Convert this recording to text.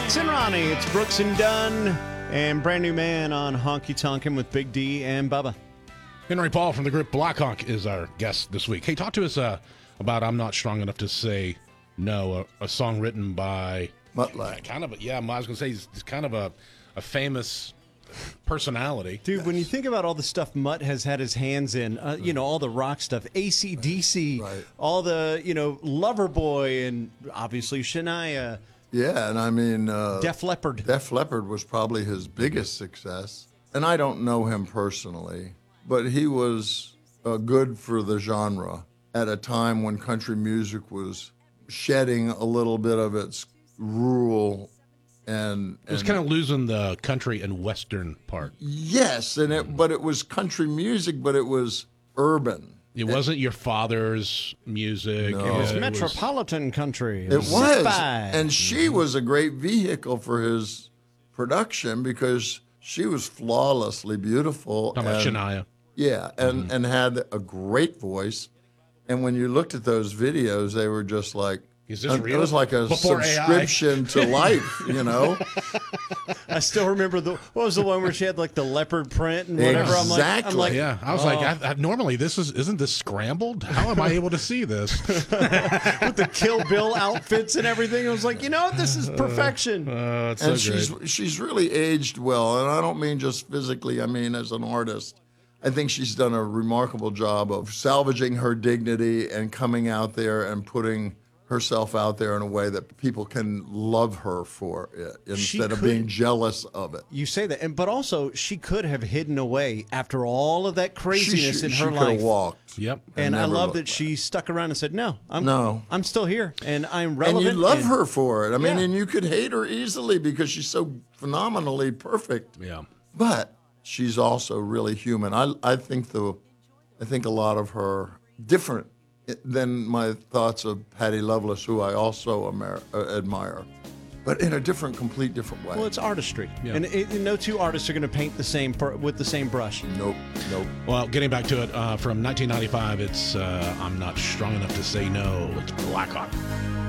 Rex and Ronnie, it's Brooks and Dunn, and Brand New Man on Honky Tonkin' with Big D and Bubba. Henry Paul from the group Blackhawk is our guest this week. Hey, talk to us about I'm Not Strong Enough to Say No, a song written by... Mutt Lange. Kind of, I was going to say he's kind of a famous personality. Dude, when you think about all the stuff Mutt has had his hands in, all the rock stuff, AC/DC, Right. all the, Loverboy, and obviously Shania. Yeah, and I mean... Def Leppard. Def Leppard was probably his biggest success. And I don't know him personally, but he was good for the genre at a time when country music was shedding a little bit of its rural and... It was kind of losing the country and western part. Yes, but it was country music, but it was urban. It wasn't your father's music. No. It was It metropolitan country. It was. Zip-fied. And she was a great vehicle for his production because she was flawlessly beautiful. Talking about Shania. Yeah, and had a great voice. And when you looked at those videos, they were just like, Is this real? It was like a Before subscription to life, I still remember what was the one where she had like the leopard print and whatever. Exactly. I'm like, Yeah, I was like, normally isn't this scrambled? How am I able to see this? with the Kill Bill outfits and everything. I was like, this is perfection. It's And so great. she's really aged well. And I don't mean just physically, I mean as an artist. I think she's done a remarkable job of salvaging her dignity and coming out there and putting herself out there in a way that people can love her for it instead of being jealous of it. You say that, but also she could have hidden away after all of that craziness in her She could life. have walked. Yep. And I never love looked that she stuck around and said, "No, No. I'm still here, and I'm And relevant." you love her for it. I mean, Yeah. and you could hate her easily because she's so phenomenally perfect. Yeah. But she's also really human. I think a lot of her different than my thoughts of Patti Loveless, who I also admire, but in a complete different way. Well, it's artistry, Yeah. and no two artists are going to paint with the same brush. Nope. Well, getting back to it, from 1995, it's I'm Not Strong Enough to Say No. It's Blackhawk.